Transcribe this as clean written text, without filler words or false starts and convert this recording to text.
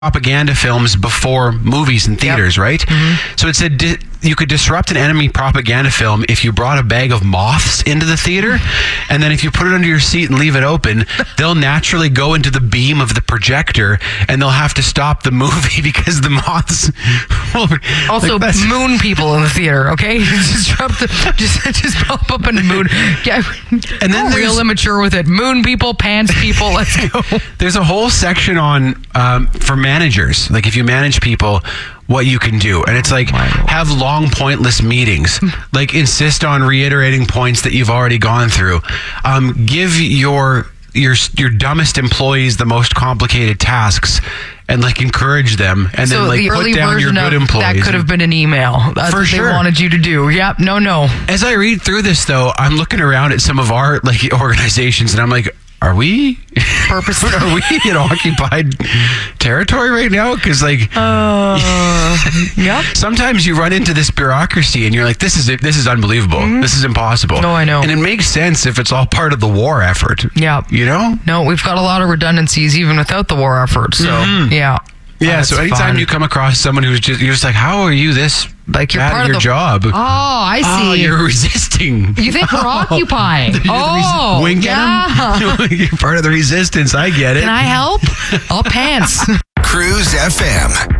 propaganda films before movies and theaters, right? Mm-hmm. So it said you could disrupt an enemy propaganda film if you brought a bag of moths into the theater, and then if you put it under your seat and leave it open, they'll naturally go into the beam of the projector, and they'll have to stop the movie because the moths will... Also, moon people in the theater, okay? just pop up in the moon. Yeah, and then real immature with it. Moon people, pants people, let's go. There's a whole section on for managers, like if you manage people, what you can do, and it's like have long pointless meetings, like insist on reiterating points that you've already gone through, give your dumbest employees the most complicated tasks, and like encourage them, and so then like put down your good employees. That could have been an email. That's what they wanted you to do. Yep. No. As I read through this, though, I'm looking around at some of our like organizations, and I'm like, are we purposely? Are we in occupied territory right now? Because like, yeah. Sometimes you run into this bureaucracy, and you're like, this is unbelievable. Mm-hmm. This is impossible. No, I know. And it makes sense if it's all part of the war effort. Yeah. You know? No, we've got a lot of redundancies even without the war effort. So yeah. Yeah, so anytime you come across someone you're just like, how are you this like you're bad part at your job? Oh, I see. Oh, you're resisting. You think we're occupying? Wink at him? You're part of the resistance. I get it. Can I help? All pants. Cruise FM.